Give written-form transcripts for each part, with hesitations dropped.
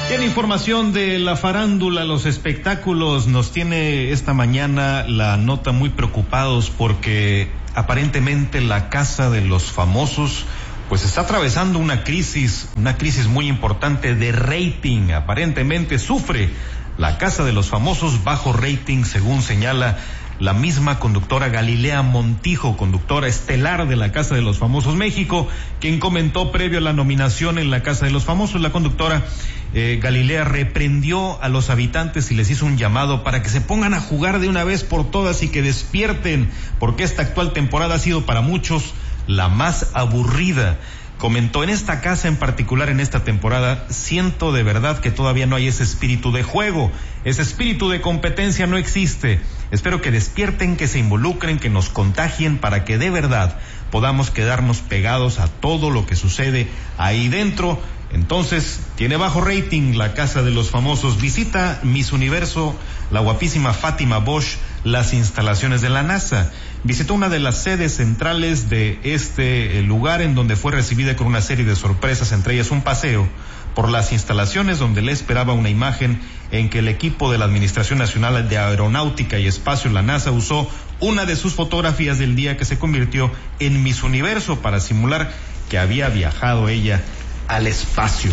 Bien, información de la farándula, los espectáculos. Nos tiene esta mañana la nota muy preocupados porque aparentemente la Casa de los Famosos pues está atravesando una crisis muy importante de rating. Aparentemente sufre la Casa de los Famosos bajo rating, según señala la misma conductora Galilea Montijo, conductora estelar de la Casa de los Famosos México, quien comentó previo a la nominación en la Casa de los Famosos. La conductora Galilea reprendió a los habitantes y les hizo un llamado para que se pongan a jugar de una vez por todas y que despierten, porque esta actual temporada ha sido para muchos la más aburrida. Comentó: en esta casa en particular, en esta temporada, siento de verdad que todavía no hay ese espíritu de juego, ese espíritu de competencia no existe. Espero que despierten, que se involucren, que nos contagien para que de verdad podamos quedarnos pegados a todo lo que sucede ahí dentro. Entonces, tiene bajo rating la Casa de los Famosos. Visita Miss Universo, la guapísima Fátima Bosch, las instalaciones de la NASA. Visitó una de las sedes centrales de este lugar, en donde fue recibida con una serie de sorpresas, entre ellas un paseo por las instalaciones donde le esperaba una imagen en que el equipo de la Administración Nacional de Aeronáutica y Espacio, la NASA, usó una de sus fotografías del día que se convirtió en Miss Universo para simular que había viajado ella al espacio.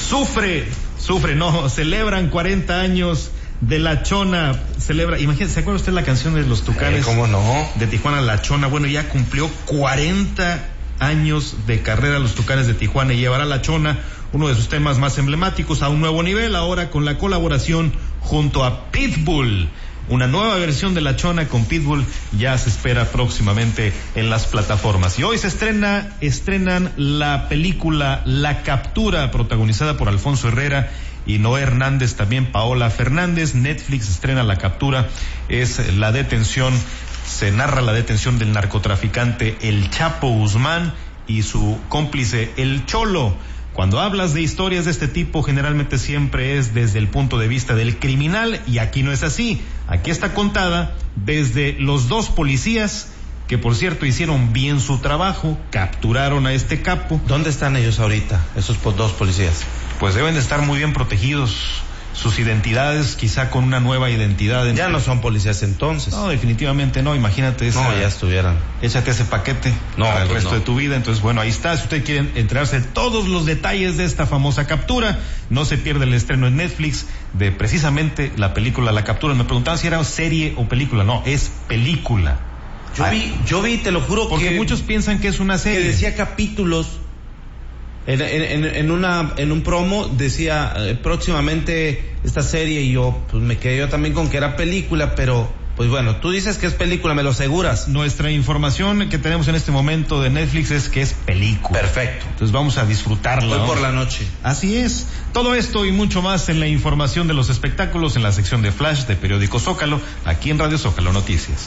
Celebran 40 años de La Chona, imagínate, ¿se acuerda usted la canción de los Tucanes? ¿Cómo no? De Tijuana, La Chona. Bueno, ya cumplió 40 años de carrera los Tucanes de Tijuana y llevará La Chona, uno de sus temas más emblemáticos, a un nuevo nivel, ahora con la colaboración junto a Pitbull. Una nueva versión de La Chona con Pitbull ya se espera próximamente en las plataformas. Y hoy se estrenan la película La Captura, protagonizada por Alfonso Herrera y Noé Hernández, también Paola Fernández. Netflix estrena La Captura. Se narra la detención del narcotraficante El Chapo Guzmán y su cómplice El Cholo. Cuando hablas de historias de este tipo, generalmente siempre es desde el punto de vista del criminal, y aquí no es así. Aquí está contada desde los dos policías, que por cierto hicieron bien su trabajo, capturaron a este capo. ¿Dónde están ellos ahorita, esos dos policías? Pues deben de estar muy bien protegidos, sus identidades, quizá con una nueva identidad. Ya no son policías entonces. No, definitivamente no, imagínate ya estuvieran. Échate ese paquete para el resto de tu vida. Entonces, bueno, ahí está. Si usted quiere enterarse de todos los detalles de esta famosa captura, no se pierda el estreno en Netflix de precisamente la película La Captura. Me preguntaban si era serie o película. No, es película. Yo vi, te lo juro, porque muchos piensan que es una serie. Que decía capítulos. En un promo decía próximamente esta serie, y yo pues me quedé yo también con que era película, pero pues bueno, tú dices que es película, me lo aseguras. Nuestra información que tenemos en este momento de Netflix es que es película. Perfecto. Entonces vamos a disfrutarla. Hoy por la noche. Así es. Todo esto y mucho más en la información de los espectáculos en la sección de Flash de Periódico Zócalo, aquí en Radio Zócalo Noticias.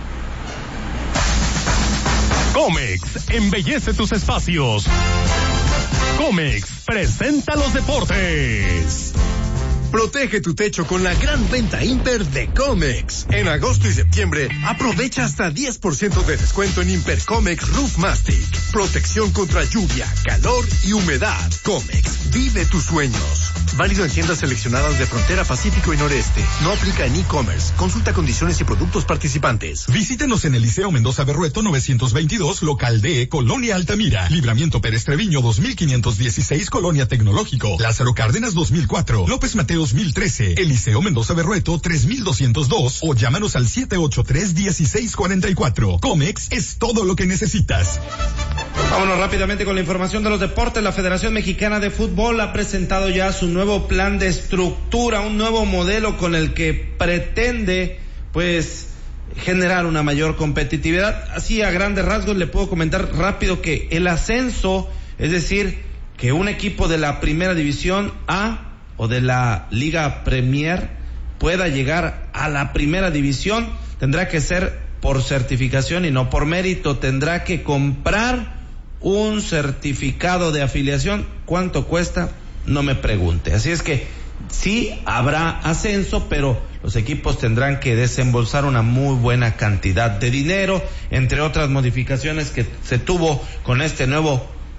Comex embellece tus espacios. Comex presenta los deportes. Protege tu techo con la gran venta Imper de Comex. En agosto y septiembre, aprovecha hasta 10% de descuento en Imper Comex Roof Mastic. Protección contra lluvia, calor y humedad. Comex, vive tus sueños. Válido en tiendas seleccionadas de Frontera Pacífico y Noreste. No aplica en e-commerce. Consulta condiciones y productos participantes. Visítenos en el Liceo Mendoza Berrueto 922, local D, Colonia Altamira. Libramiento Pérez Treviño 2516, Colonia Tecnológico. Lázaro Cárdenas 2004. López Mateos 1013. Eliseo Mendoza Berrueto 3202. O llámanos al 783-1644. Comex es todo lo que necesitas. Vámonos rápidamente con la información de los deportes. La Federación Mexicana de Fútbol ha presentado ya su nuevo plan de estructura, un nuevo modelo con el que pretende, pues, generar una mayor competitividad. Así, a grandes rasgos, le puedo comentar rápido que el ascenso, es decir, que un equipo de la Primera División A o de la Liga Premier pueda llegar a la Primera División, tendrá que ser por certificación y no por mérito. Tendrá que comprar un certificado de afiliación. ¿Cuánto cuesta? No me pregunte. Así es que sí habrá ascenso, pero los equipos tendrán que desembolsar una muy buena cantidad de dinero, entre otras modificaciones que se tuvo con este nuevo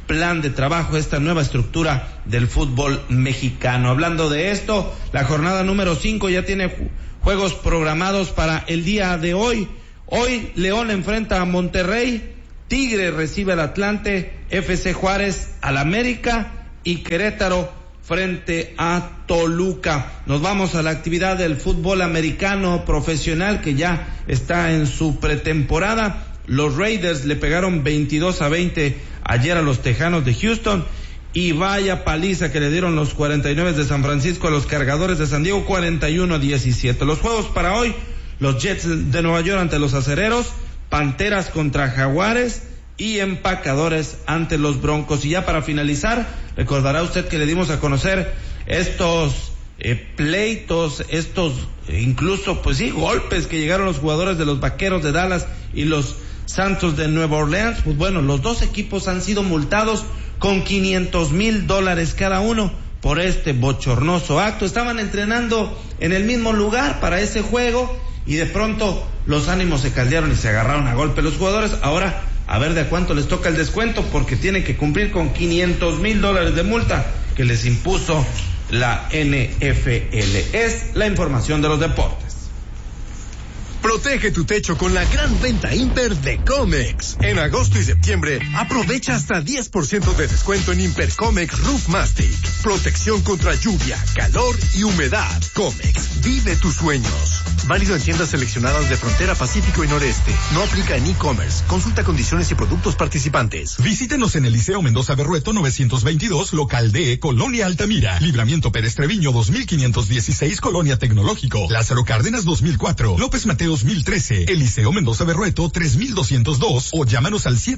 plan de trabajo, esta nueva estructura del fútbol mexicano. Hablando de esto, la jornada número 5 ya tiene juegos programados para el día de hoy. Hoy León enfrenta a Monterrey, Tigre recibe al Atlante, FC Juárez al América y Querétaro frente a Toluca. Nos vamos a la actividad del fútbol americano profesional que ya está en su pretemporada. Los Raiders le pegaron 22-20 ayer a los Tejanos de Houston y vaya paliza que le dieron los 49 de San Francisco a los Cargadores de San Diego, 41-17. Los juegos para hoy: los Jets de Nueva York ante los Acereros, Panteras contra Jaguares y Empacadores ante los Broncos. Y ya para finalizar, recordará usted que le dimos a conocer estos pleitos, incluso pues sí, golpes que llegaron los jugadores de los Vaqueros de Dallas y los Santos de Nueva Orleans. Pues bueno, los dos equipos han sido multados con $500,000 cada uno por este bochornoso acto. Estaban entrenando en el mismo lugar para ese juego y de pronto los ánimos se caldearon y se agarraron a golpe los jugadores. Ahora a ver de a cuánto les toca el descuento, porque tienen que cumplir con $500,000 de multa que les impuso la NFL. Es la información de los deportes. Protege tu techo con la gran venta Imper de Comex. En agosto y septiembre, aprovecha hasta 10% de descuento en Impercomex Roof Mastic. Protección contra lluvia, calor y humedad. Comex, vive tus sueños. Válido en tiendas seleccionadas de Frontera Pacífico y Noreste. No aplica en e-commerce. Consulta condiciones y productos participantes. Visítenos en el Liceo Mendoza Berrueto 922, local D, Colonia Altamira. Libramiento Pérez Treviño 2516, Colonia Tecnológico. Lázaro Cárdenas 2004. López Mateos 1013. Eliseo Mendoza Berrueto 3202. O llámanos al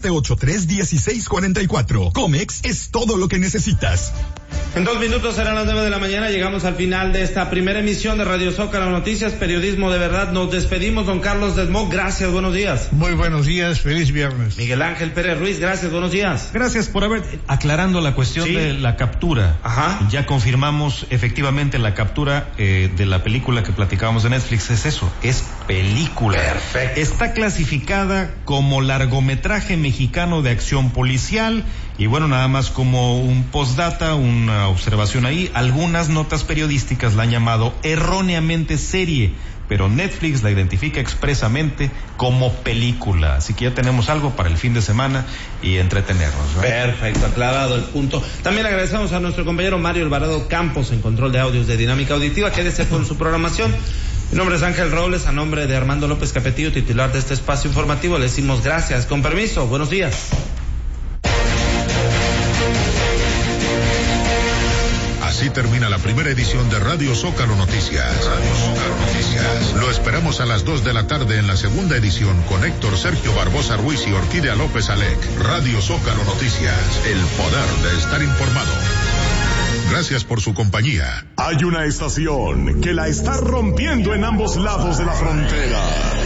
783-1644. Comex es todo lo que necesitas. En 2 minutos serán las 9 de la mañana. Llegamos al final de esta primera emisión de Radio Zócalo Noticias, periodismo de verdad. Nos despedimos, don Carlos Desmó. Gracias, buenos días. Muy buenos días, feliz viernes. Miguel Ángel Pérez Ruiz, gracias, buenos días. Gracias por haber aclarando la cuestión de la captura. Ajá. Ya confirmamos efectivamente la captura de la película que platicábamos de Netflix. Es eso, es película. Perfecto. Está clasificada como largometraje mexicano de acción policial. Y bueno, nada más como un postdata, una observación ahí, algunas notas periodísticas la han llamado erróneamente serie, pero Netflix la identifica expresamente como película. Así que ya tenemos algo para el fin de semana y entretenernos, ¿no? Perfecto, aclarado el punto. También agradecemos a nuestro compañero Mario Alvarado Campos en control de audios de Dinámica Auditiva. Quédese con su programación. Mi nombre es Ángel Robles, a nombre de Armando López Capetillo, titular de este espacio informativo, le decimos gracias. Con permiso, buenos días. Así termina la primera edición de Radio Zócalo Noticias. Lo esperamos a las 2 de la tarde en la segunda edición con Héctor Sergio Barbosa Ruiz y Orquídea López Alec. Radio Zócalo Noticias, el poder de estar informado. Gracias por su compañía. Hay una estación que la está rompiendo en ambos lados de la frontera.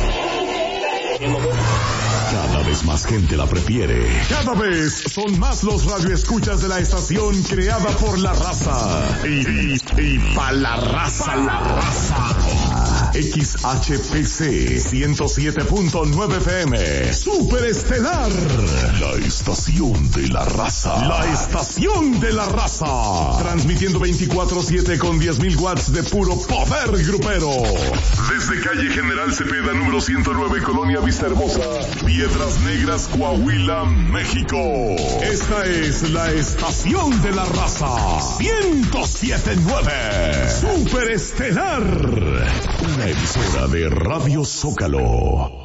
Cada vez más gente la prefiere. Cada vez son más los radioescuchas de la estación creada por la raza. Y pa' la raza. XHPC 107.9 FM. Superestelar. La estación de la raza. La estación de la raza. Transmitiendo 24/7 con 10,000 watts de puro poder grupero. Desde calle General Cepeda, número 109, Colonia Vista Hermosa, Piedras Negras, Coahuila, México. Esta es la estación de la raza. 107.9. Superestelar. Una emisora de Radio Zócalo.